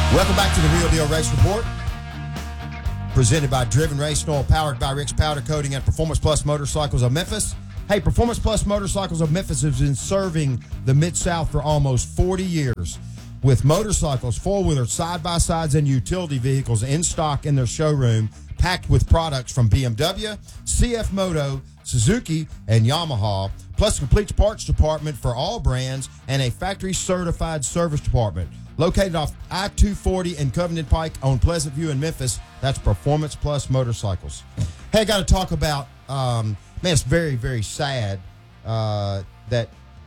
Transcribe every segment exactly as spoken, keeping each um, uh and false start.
Welcome back to the Real Deal Race Report, presented by Driven Race Oil, powered by Rick's Powder Coating and Performance Plus Motorcycles of Memphis. Hey, Performance Plus Motorcycles of Memphis has been serving the Mid-South for almost forty years with motorcycles, four-wheelers, side-by-sides, and utility vehicles in stock in their showroom, packed with products from B M W, C F Moto, Suzuki, and Yamaha, plus a complete parts department for all brands and a factory-certified service department. Located off I two forty and Covenant Pike on Pleasant View in Memphis. That's Performance Plus Motorcycles. Hey, I got to talk about, um, man, it's very, very sad uh, that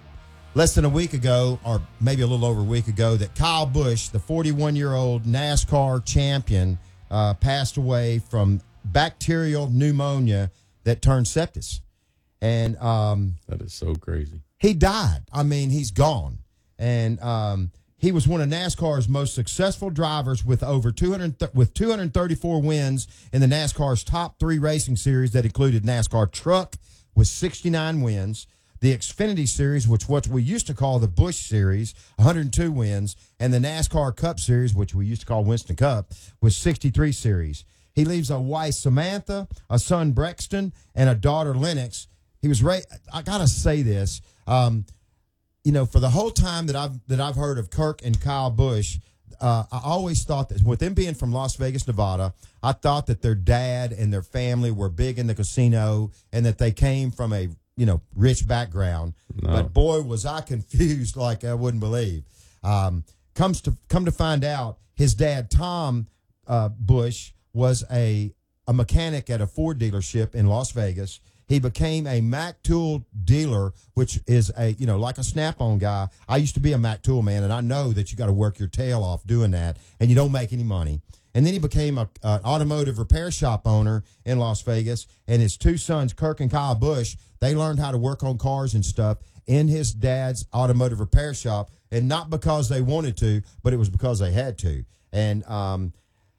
less than a week ago, or maybe a little over a week ago, that Kyle Busch, the forty-one-year-old NASCAR champion, uh, passed away from bacterial pneumonia that turned sepsis. And um, that is so crazy. He died. I mean, he's gone. And um, he was one of NASCAR's most successful drivers with over two hundred th- with two hundred thirty-four wins in the NASCAR's top three racing series that included NASCAR Truck with sixty-nine wins, the Xfinity Series, which what we used to call the Busch Series, one hundred two wins, and the NASCAR Cup Series, which we used to call Winston Cup, with sixty-three series. He leaves a wife, Samantha, a son, Brexton, and a daughter, Lennox. He was ra- I gotta say this. Um, You know, for the whole time that I've that I've heard of Kirk and Kyle Busch, uh, I always thought that with them being from Las Vegas, Nevada, I thought that their dad and their family were big in the casino and that they came from a, you know, rich background. No. But boy, was I confused like I wouldn't believe. Um, comes to come to find out, his dad Tom uh, Busch was a a mechanic at a Ford dealership in Las Vegas. He became a Mac Tool dealer, which is a, you know, like a Snap-on guy. I used to be a Mac Tool man, and I know that you got to work your tail off doing that, and you don't make any money. And then he became a, an automotive repair shop owner in Las Vegas, and his two sons, Kirk and Kyle Busch, they learned how to work on cars and stuff in his dad's automotive repair shop, and not because they wanted to, but it was because they had to. And um,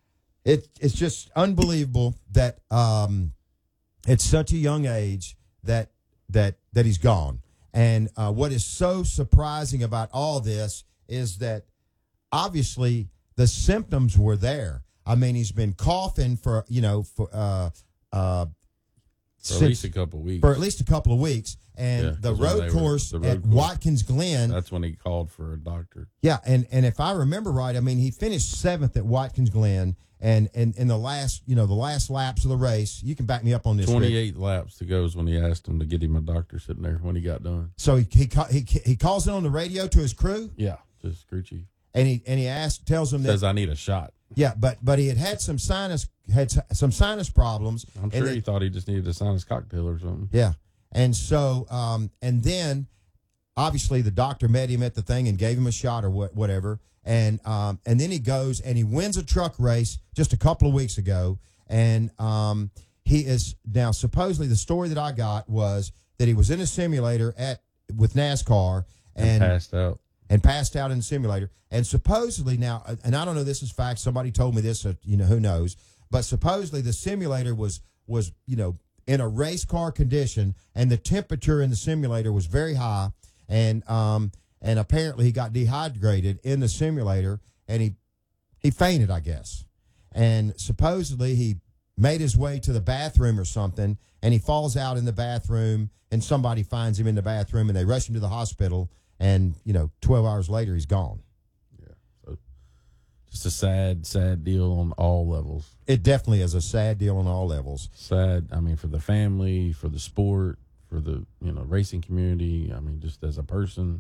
it, it's just unbelievable that um, – at such a young age that that that he's gone. And uh, what is so surprising about all this is that obviously the symptoms were there. I mean, he's been coughing for, you know, for uh, uh, for since, at least a couple of weeks. For at least a couple of weeks. And Yeah, the 'cause when road they were- course the road at course. Watkins Glen. That's when he called for a doctor. Yeah, and, and if I remember right, I mean, he finished seventh at Watkins Glen. And and in the last, you know, the last laps of the race, you can back me up on this, Rick. twenty-eight laps to go is when he asked him to get him a doctor sitting there when he got done. So he he ca- he, he calls in on the radio to his crew, Yeah, just crew chief. and he and he asks, tells them that Says I need a shot. yeah, but but he had had some sinus had s- some sinus problems. I'm and sure they- he thought he just needed a sinus cocktail or something. Yeah, and so um and then obviously the doctor met him at the thing and gave him a shot or what whatever, and um and then he goes and he wins a truck race just a couple of weeks ago, and um he is now supposedly the story that I got was that he was in a simulator at with NASCAR And, and passed out. and passed out in the simulator. And supposedly now, and I don't know if this is fact, somebody told me this, uh, you know, who knows, but supposedly the simulator was, was, you know, in a race car condition, and the temperature in the simulator was very high, and um, and apparently he got dehydrated in the simulator, and he, he fainted, I guess. And supposedly he made his way to the bathroom or something, and he falls out in the bathroom, and somebody finds him in the bathroom, and they rush him to the hospital, and, you know, twelve hours later, he's gone. Yeah. So just a sad, sad deal on all levels. It definitely is a sad deal on all levels. Sad, I mean, for the family, for the sport, for the, you know, racing community. I mean, just as a person,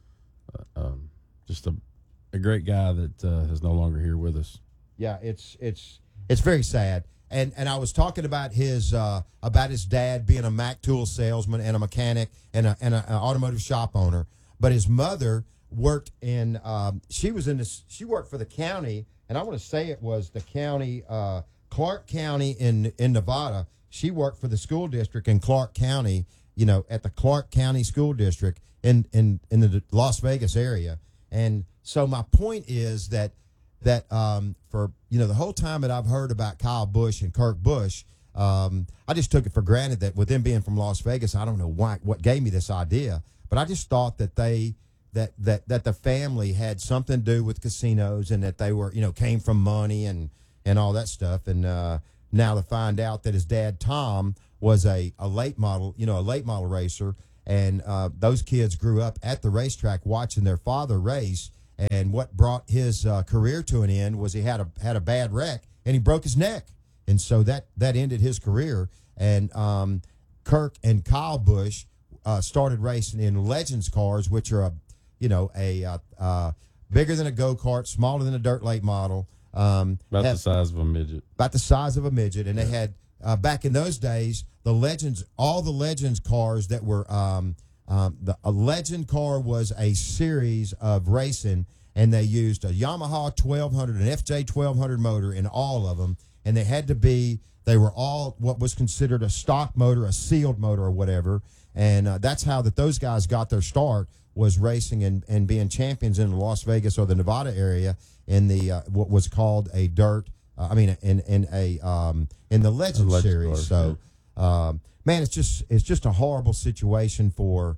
uh, um, just a, a great guy that uh, is no longer here with us. Yeah, it's it's it's very sad. And and I was talking about his uh, about his dad being a Mac tool salesman and a mechanic and a, and a, an automotive shop owner. But his mother worked in um, she was in this she worked for the county, and I want to say it was the county uh, Clark County in in Nevada. She worked for the school district in Clark County, you know, at the Clark County School District in in in the Las Vegas area. And so my point is that that um, for, you know, the whole time that I've heard about Kyle Busch and Kirk Busch, um, I just took it for granted that with them being from Las Vegas, I don't know why, what gave me this idea, but I just thought that they that that that the family had something to do with casinos and that they were, you know, came from money and and all that stuff. And uh, now to find out that his dad Tom was a, a late model, you know, a late model racer, and uh, those kids grew up at the racetrack watching their father race. And what brought his uh, career to an end was he had a had a bad wreck and he broke his neck, and so that that ended his career. And um, Kirk and Kyle Busch uh, started racing in Legends cars, which are a you know a uh, uh, bigger than a go kart, smaller than a dirt late model, um, about have, the size of a midget. About the size of a midget, and yeah. they had uh, back in those days the Legends, all the Legends cars that were. Um, Um, the, a Legend car was a series of racing, and they used a Yamaha twelve hundred, an F J twelve hundred motor in all of them, and they had to be, they were all what was considered a stock motor, a sealed motor or whatever, and uh, that's how that those guys got their start, was racing and, and being champions in the Las Vegas or the Nevada area in the uh, what was called a dirt, uh, I mean in in a um, in the Legend, Legend series. Car, so. Yeah. Um, Man, it's just it's just a horrible situation for.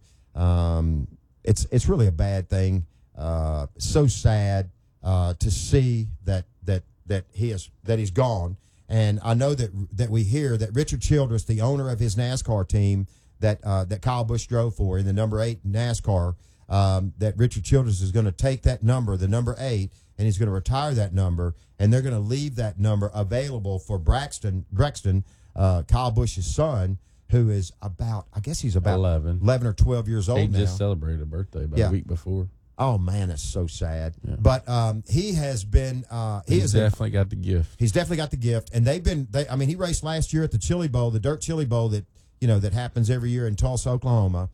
Um, it's it's really a bad thing. Uh, so sad uh, to see that that that he is that he's gone. And I know that that we hear that Richard Childress, the owner of his NASCAR team that uh, that Kyle Busch drove for in the number eight NASCAR, um, that Richard Childress is going to take that number, the number eight, and he's going to retire that number, and they're going to leave that number available for Braxton Braxton, uh, Kyle Busch's son, who is about, I guess he's about eleven, eleven or twelve years old he now. He just celebrated a birthday about yeah. a week before. Oh, man, that's so sad. Yeah. But um, he has been uh, – he He's has definitely got the gift. He's definitely got the gift. And they've been they, – I mean, he raced last year at the Chili Bowl, the Dirt Chili Bowl that, you know, that happens every year in Tulsa, Oklahoma.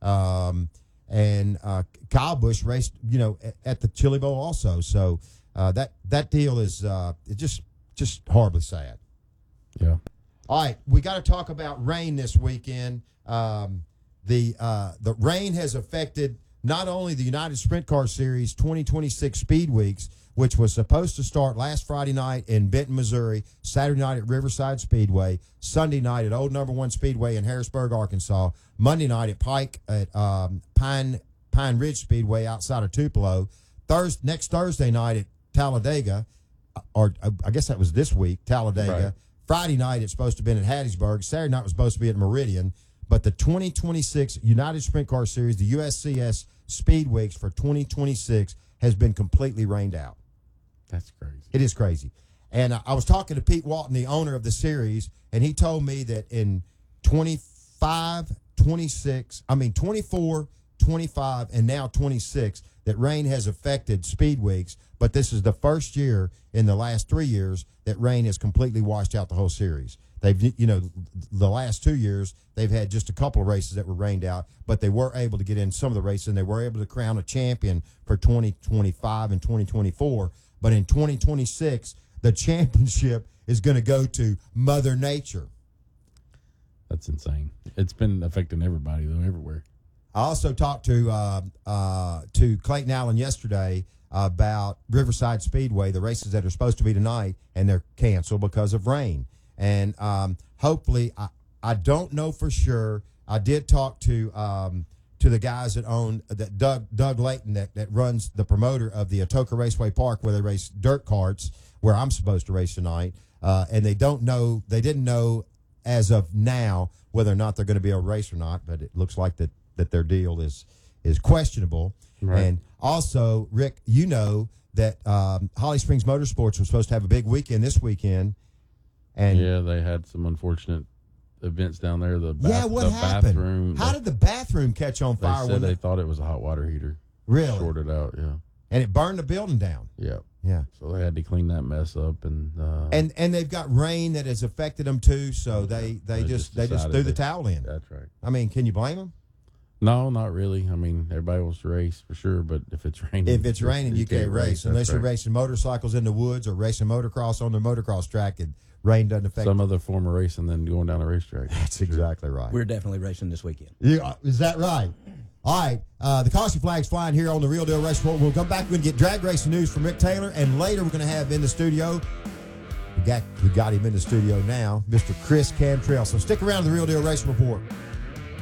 Um, and uh, Kyle Busch raced, you know, at, at the Chili Bowl also. So uh, that that deal is uh, just just horribly sad. Yeah. All right, we got to talk about rain this weekend. Um, the uh, the rain has affected not only the United Sprint Car Series twenty twenty-six Speed Weeks, which was supposed to start last Friday night in Benton, Missouri, Saturday night at Riverside Speedway, Sunday night at Old Number One Speedway in Harrisburg, Arkansas, Monday night at Pike at um, Pine Pine Ridge Speedway outside of Tupelo, Thursday next Thursday night at Talladega, or I guess that was this week, Talladega. Right. Friday night, it's supposed to have been at Hattiesburg. Saturday night was supposed to be at Meridian. But the twenty twenty-six United Sprint Car Series, the U S C S Speed Weeks for twenty twenty-six, has been completely rained out. That's crazy. It is crazy. And uh, I was talking to Pete Walton, the owner of the series, and he told me that in twenty-five, twenty-six, I mean twenty-four, twenty-five, and now twenty-six, that rain has affected Speed Weeks. But this is the first year in the last three years that rain has completely washed out the whole series. They've, you know, the last two years, they've had just a couple of races that were rained out, but they were able to get in some of the races, and they were able to crown a champion for twenty twenty-five and twenty twenty-four. But in twenty twenty-six, the championship is going to go to Mother Nature. That's insane. It's been affecting everybody, though, everywhere. I also talked to uh, uh, to Clayton Allen yesterday about Riverside Speedway, the races that are supposed to be tonight, and they're canceled because of rain. And um, hopefully, I, I don't know for sure. I did talk to um, to the guys that own that Doug Doug Layton that, that runs the promoter of the Atoka Raceway Park, where they race dirt carts, where I'm supposed to race tonight. Uh, and they don't know. They didn't know as of now whether or not they're going to be able to race or not. But it looks like that that their deal is is questionable. Right. And also, Rick, you know that um, Holly Springs Motorsports was supposed to have a big weekend this weekend. And yeah, they had some unfortunate events down there. The bath, yeah, what the happened? Bathroom, How the, did the bathroom catch on they fire? Said when they the, thought it was a hot water heater. Really? Shorted out, yeah. And it burned the building down. Yeah. Yeah. So they had to clean that mess up, and uh, and and they've got rain that has affected them too. So they they, they just just they just threw the they- towel in. That's right. I mean, can you blame them? No, not really. I mean, everybody wants to race for sure, but if it's raining, If it's raining, you can't race That's unless you're right. racing motorcycles in the woods or racing motocross on the motocross track. And rain doesn't affect. Some other form of racing than going down a racetrack. That's exactly right. We're definitely racing this weekend. Yeah, is that right? All right. Uh, the caution flag's flying here on the Real Deal Race Report. We'll come back. We're going to get drag racing news from Rick Taylor, and later we're going to have in the studio. We got we got him in the studio now, Mister Chris Cantrell. So stick around to the Real Deal Race Report.